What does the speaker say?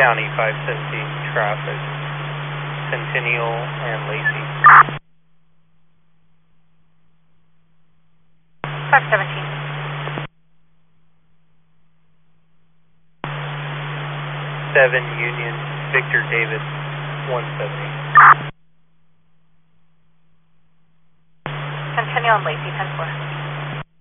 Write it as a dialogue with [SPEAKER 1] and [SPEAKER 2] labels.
[SPEAKER 1] County 517 traffic, Centennial and Lacey.
[SPEAKER 2] 517.
[SPEAKER 1] 7 Union, Victor David, 170.
[SPEAKER 2] Centennial and Lacey, 10-4.